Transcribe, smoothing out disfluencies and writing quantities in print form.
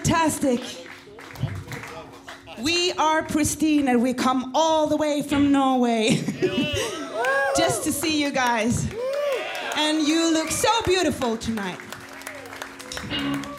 fantastic. We are Pristine and we come all the way from Norway just to see you guys. And you look so beautiful tonight.